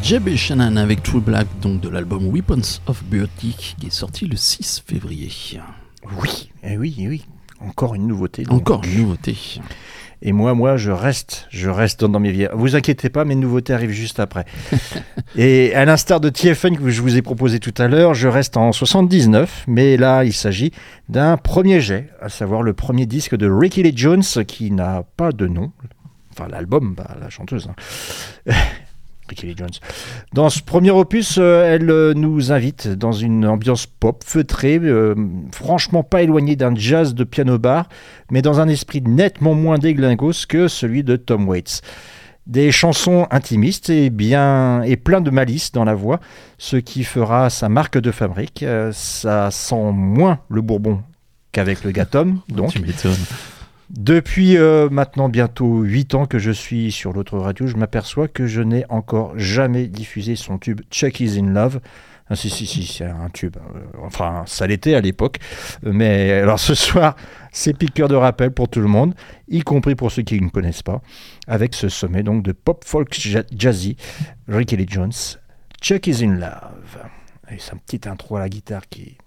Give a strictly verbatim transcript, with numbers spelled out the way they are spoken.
J B Shannon avec True Black, donc de l'album Weapons of Beauty, qui est sorti le six février. Oui, eh oui, eh oui, encore une nouveauté. Donc. Encore une nouveauté. Et moi, moi, je reste, je reste dans mes vies. Vous inquiétez pas, mes nouveautés arrivent juste après. Et à l'instar de T F N que je vous ai proposé tout à l'heure, je reste en soixante-dix-neuf, mais là, il s'agit d'un premier jet, à savoir le premier disque de Rickie Lee Jones, qui n'a pas de nom. Enfin, l'album, bah, la chanteuse. Hein. Rickie Lee Jones. Dans ce premier opus, euh, elle euh, nous invite dans une ambiance pop feutrée, euh, franchement pas éloignée d'un jazz de piano-bar, mais dans un esprit nettement moins déglingos que celui de Tom Waits. Des chansons intimistes et, bien, et plein de malice dans la voix, ce qui fera sa marque de fabrique. Euh, ça sent moins le bourbon qu'avec le gars Tom, donc. Tu m'étonnes. Depuis euh, maintenant bientôt huit ans que je suis sur l'autre radio, je m'aperçois que je n'ai encore jamais diffusé son tube Chuck Is In Love. Ah, si, si, si, c'est un tube. Euh, enfin, ça l'était à l'époque. Mais alors ce soir, c'est piqueur de rappel pour tout le monde, y compris pour ceux qui ne connaissent pas, avec ce sommet donc de pop folk jazzy, Rickie Lee Jones, Chuck Is In Love. Et c'est un petit intro à la guitare qui